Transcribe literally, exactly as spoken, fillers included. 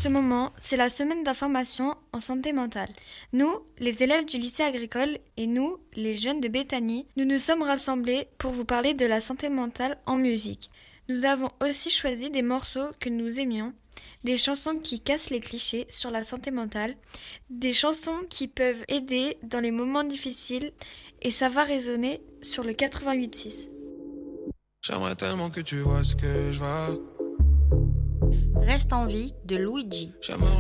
ce moment, c'est la semaine d'information en santé mentale. Nous, les élèves du lycée agricole et nous, les jeunes de Béthanie, nous nous sommes rassemblés pour vous parler de la santé mentale en musique. Nous avons aussi choisi des morceaux que nous aimions, des chansons qui cassent les clichés sur la santé mentale, des chansons qui peuvent aider dans les moments difficiles et ça va résonner sur le quatre-vingt-huit six. J'aimerais tellement que tu vois ce que je vois. Reste en vie de Luigi. J'aimerais